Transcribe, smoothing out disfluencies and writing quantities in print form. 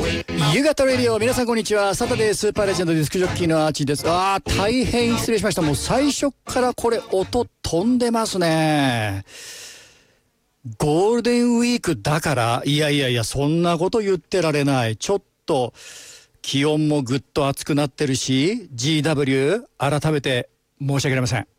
夕方レディオ、皆さんこんにちは。サタデースーパーレジェンドディスクジョッキーのアーチーです。大変失礼しました。もう最初からこれ音飛んでますね。ゴールデンウィークだから、いやそんなこと言ってられない。ちょっと気温もぐっと暑くなってるし、 GW 改めて申し訳ありません。